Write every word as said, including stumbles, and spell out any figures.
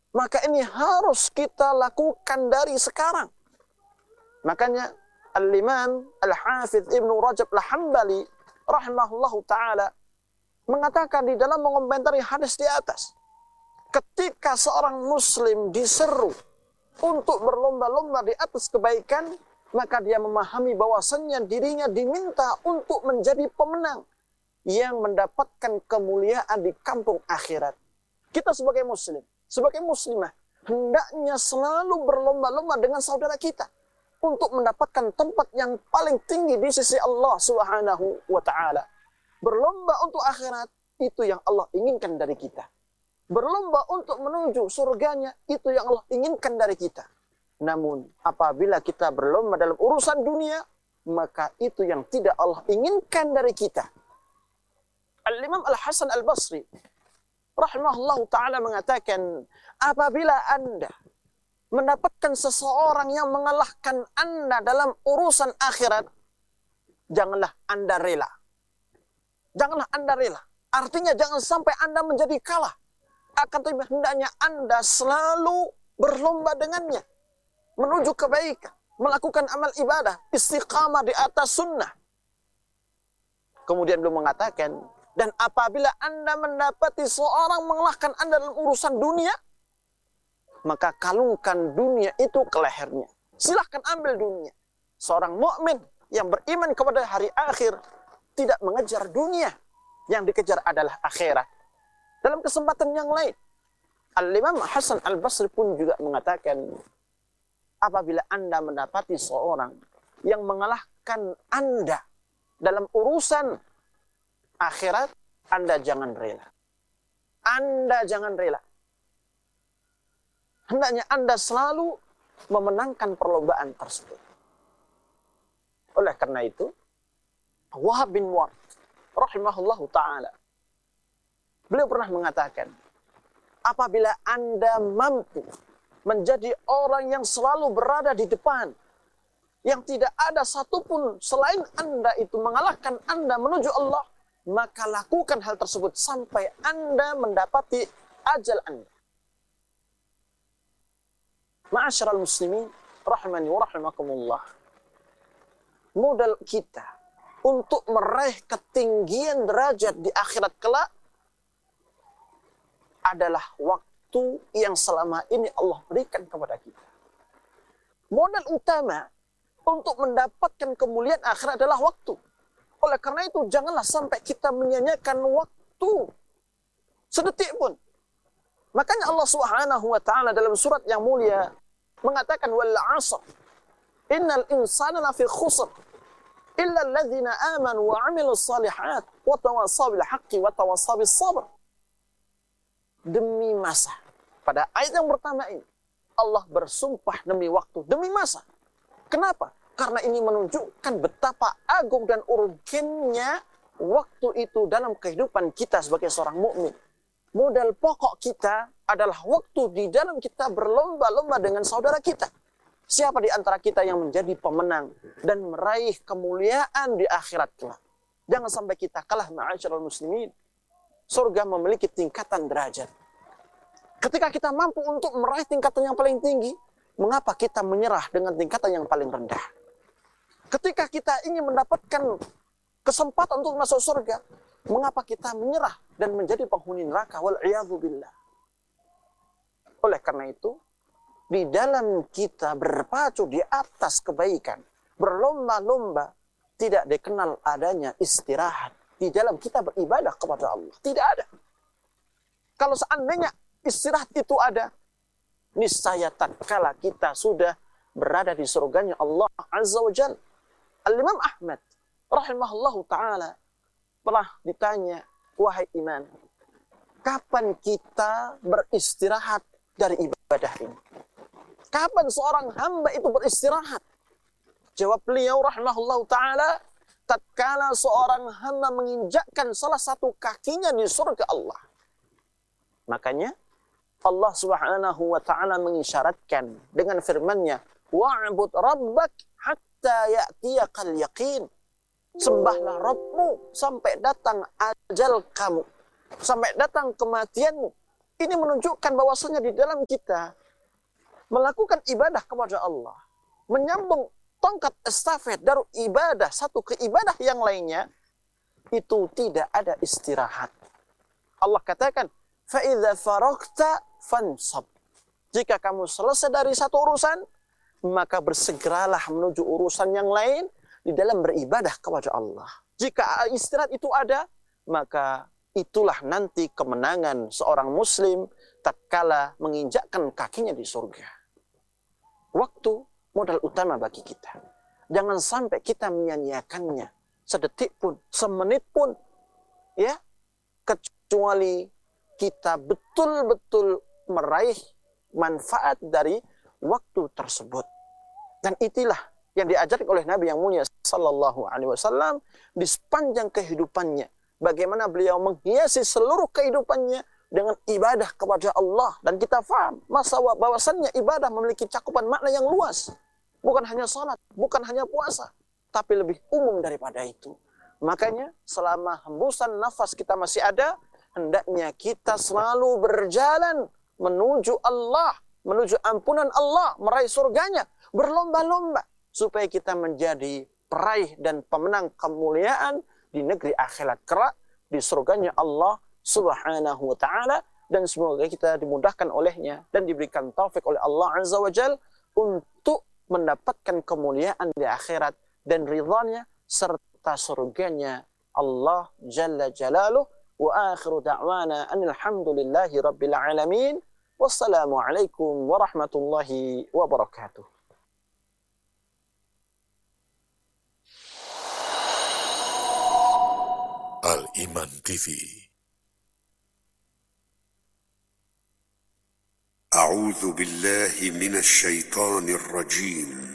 Maka ini harus kita lakukan dari sekarang. Makanya Al-Imam Al-Hafidh Ibnu Rajab Al-Hambali rahimahullahu ta'ala mengatakan di dalam mengomentari hadis di atas, ketika seorang muslim diseru untuk berlomba-lomba di atas kebaikan, maka dia memahami bahwasannya dirinya diminta untuk menjadi pemenang yang mendapatkan kemuliaan di kampung akhirat. Kita sebagai muslim, sebagai muslimah, hendaknya selalu berlomba-lomba dengan saudara kita untuk mendapatkan tempat yang paling tinggi di sisi Allah Subhanahu wa ta'ala. Berlomba untuk akhirat, itu yang Allah inginkan dari kita. Berlomba untuk menuju surganya, itu yang Allah inginkan dari kita. Namun, apabila kita berlomba dalam urusan dunia, maka itu yang tidak Allah inginkan dari kita. Al-Imam Al-Hasan Al-Basri rahimahullah ta'ala mengatakan, apabila Anda mendapatkan seseorang yang mengalahkan Anda dalam urusan akhirat, janganlah Anda rela. Janganlah Anda rela. Artinya jangan sampai Anda menjadi kalah. Akan tetapi hendaknya Anda selalu berlomba dengannya. Menuju kebaikan. Melakukan amal ibadah. Istiqamah di atas sunnah. Kemudian beliau mengatakan, dan apabila Anda mendapati seorang mengalahkan Anda dalam urusan dunia, maka kalungkan dunia itu ke lehernya. Silahkan ambil dunia. Seorang mukmin yang beriman kepada hari akhir tidak mengejar dunia. Yang dikejar adalah akhirat. Dalam kesempatan yang lain, Al-Imam Hasan Al-Basri pun juga mengatakan, apabila Anda mendapati seorang yang mengalahkan Anda dalam urusan akhirat, Anda jangan rela. Anda jangan rela. Hendaknya Anda selalu memenangkan perlombaan tersebut. Oleh karena itu, Wahab bin Mu'ad rahimahullahu ta'ala, beliau pernah mengatakan, apabila Anda mampu menjadi orang yang selalu berada di depan, yang tidak ada satupun selain Anda itu mengalahkan Anda menuju Allah, maka lakukan hal tersebut sampai Anda mendapati ajal Anda. Ma'asyiral muslimin rahimani wa rahimakumullah. Modal kita untuk meraih ketinggian derajat di akhirat kelak adalah waktu yang selama ini Allah berikan kepada kita. Modal utama untuk mendapatkan kemuliaan akhirat adalah waktu. Oleh karena itu janganlah sampai kita menyia-nyiakan waktu sedetik pun. Makanya Allah Subhanahu wa ta'ala dalam surat yang mulia mengatakan, wal 'ashr innal insana lafi khusr illa alladhina amanu wa 'amilus shalihat wa tawassaw bil haqqi wa tawassaw bis sabr. Demi masa. Pada ayat yang pertama ini Allah bersumpah demi waktu, demi masa. Kenapa? Karena ini menunjukkan betapa agung dan urgennya waktu itu dalam kehidupan kita sebagai seorang mukmin. Modal pokok kita adalah waktu di dalam kita berlomba-lomba dengan saudara kita. Siapa di antara kita yang menjadi pemenang dan meraih kemuliaan di akhirat kelak? Jangan sampai kita kalah, ma'asyiral muslimin. Surga memiliki tingkatan derajat. Ketika kita mampu untuk meraih tingkatan yang paling tinggi, mengapa kita menyerah dengan tingkatan yang paling rendah? Ketika kita ingin mendapatkan kesempatan untuk masuk surga, mengapa kita menyerah dan menjadi penghuni neraka? Wal'iyadzu billah. Oleh karena itu, di dalam kita berpacu di atas kebaikan, berlomba-lomba, tidak dikenal adanya istirahat. Di dalam kita beribadah kepada Allah. Tidak ada. Kalau seandainya istirahat itu ada, niscaya tatkala kita sudah berada di surganya Allah Azza wa Jalla. Al-Imam Ahmad rahimahullahu ta'ala pernah ditanya, wahai iman, kapan kita beristirahat dari ibadah ini? Kapan seorang hamba itu beristirahat? Jawab beliau rahimahullahu ta'ala, tatkala seorang hamba menginjakkan salah satu kakinya di surga Allah. Makanya Allah subhanahu wa ta'ala mengisyaratkan dengan firman-Nya, wa'bud rabbak hatta ya'tiyakal yaqin. Sembahlah Rabbmu sampai datang ajal kamu, sampai datang kematianmu. Ini menunjukkan bahwasanya di dalam kita melakukan ibadah kepada Allah, menyambung tongkat estafet dari ibadah satu ke ibadah yang lainnya, itu tidak ada istirahat. Allah katakan, فَإِذَا فَرَغْتَ فَانْصَبْ. Jika kamu selesai dari satu urusan, maka bersegeralah menuju urusan yang lain di dalam beribadah kepada Allah. Jika istirahat itu ada, maka itulah nanti kemenangan seorang muslim tatkala menginjakkan kakinya di surga. Waktu modal utama bagi kita. Jangan sampai kita menyia-nyiakannya sedetik pun, semenit pun, ya, kecuali kita betul-betul meraih manfaat dari waktu tersebut. Dan itulah yang diajarkan oleh Nabi yang mulia sallallahu alaihi wasallam di sepanjang kehidupannya. Bagaimana beliau menghiasi seluruh kehidupannya dengan ibadah kepada Allah. Dan kita faham masa bahwasannya ibadah memiliki cakupan makna yang luas. Bukan hanya salat, bukan hanya puasa, tapi lebih umum daripada itu. Makanya selama hembusan nafas kita masih ada, hendaknya kita selalu berjalan menuju Allah, menuju ampunan Allah, meraih surganya, berlomba-lomba supaya kita menjadi peraih dan pemenang kemuliaan di negeri akhirat kelak, di surganya Allah Subhanahu wa ta'ala. Dan semoga kita dimudahkan olehnya dan diberikan taufik oleh Allah Azza wa Jal untuk mendapatkan kemuliaan di akhirat dan ridhanya serta surganya Allah Jalla Jalaluh. Wa akhiru da'wana anil hamdulillahi rabbil alamin. Wassalamualaikum warahmatullahi wabarakatuh. Al-Iman T V. أعوذ بالله من الشيطان الرجيم.